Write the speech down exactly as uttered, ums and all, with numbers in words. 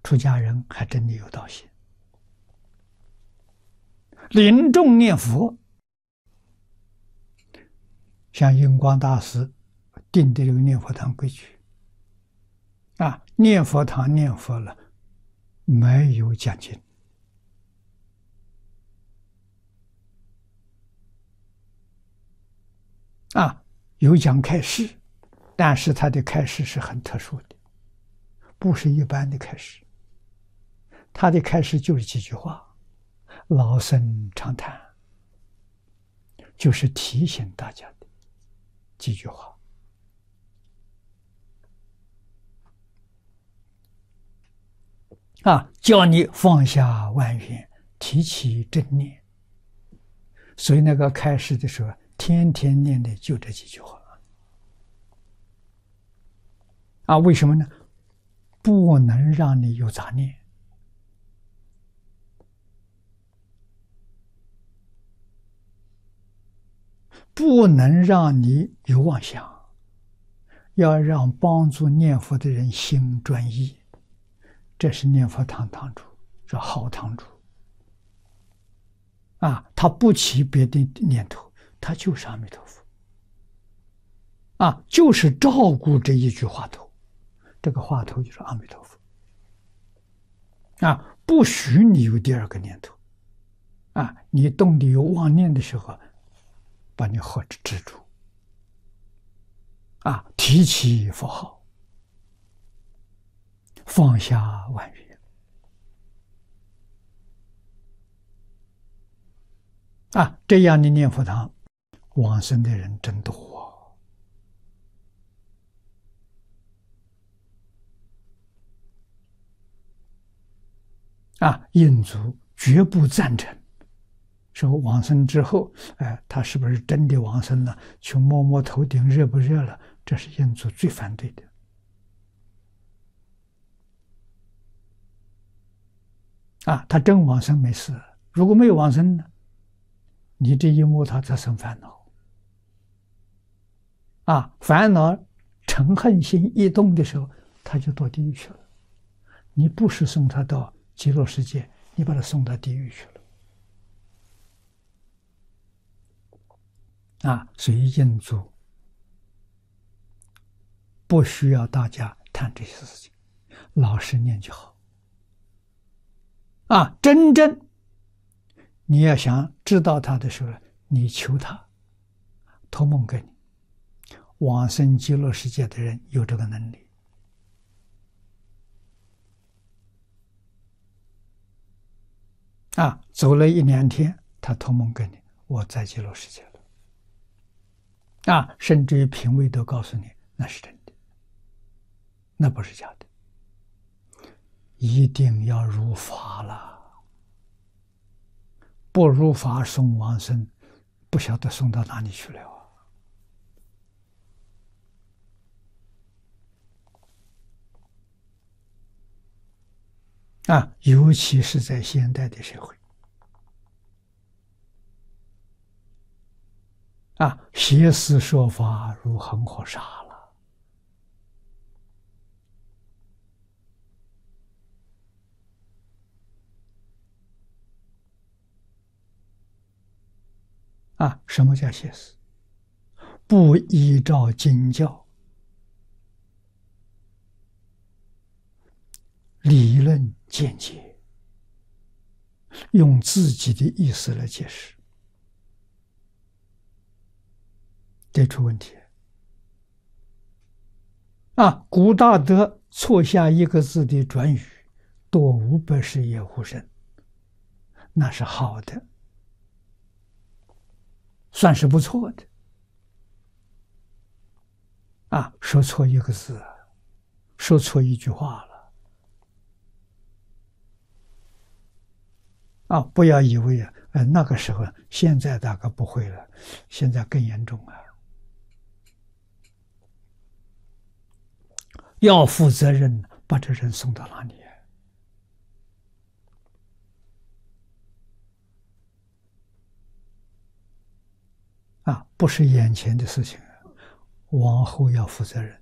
出家人还真的有道心。临终念佛，像印光大师定的这个念佛堂规矩啊，念佛堂念佛了，没有讲经啊，有讲开示，但是他的开示是很特殊的，不是一般的开示。他的开示就是几句话：老生常谈，就是提醒大家的几句话啊，叫你放下万缘，提起正念。所以那个开示的时候，天天念的就这几句话啊。为什么呢？不能让你有杂念。不能让你有妄想，要让帮助念佛的人心专一。这是念佛堂堂主，是好堂主啊！他不起别的念头，他就是阿弥陀佛啊，就是照顾这一句话头，这个话头就是阿弥陀佛啊，不许你有第二个念头啊！你动的有妄念的时候，把你喝止住啊！提起佛号，放下万缘啊！这样的念佛堂，往生的人真多啊！印祖绝不赞成说往生之后，哎，他是不是真的往生了？去摸摸头顶热不热了？这是印祖最反对的。啊，他真往生没事，如果没有往生呢？你这一摸他才生烦恼。啊，烦恼嗔恨心一动的时候，他就堕地狱去了。你不是送他到极乐世界，你把他送到地狱去了。啊，所以印祖不需要大家谈这些事情，老实念就好。啊，真正你要想知道他的时候，你求他托梦给你。往生极乐世界的人有这个能力。啊，走了一两天，他托梦给你，我在极乐世界了。啊，甚至于品位都告诉你那是真的，那不是假的。一定要如法了，不如法送往生，不晓得送到哪里去了啊！啊，尤其是在现代的社会。啊，邪思说法如恒河沙了。啊，什么叫邪思？不依照经教理论见解，用自己的意思来解释，这出问题。啊，古大德错下一个字的转语，多五百世也无生，那是好的，算是不错的。啊，说错一个字，说错一句话了。啊，不要以为啊，呃，那个时候，现在大概不会了，现在更严重啊。要负责任，把这人送到哪里？啊，不是眼前的事情，往后要负责任。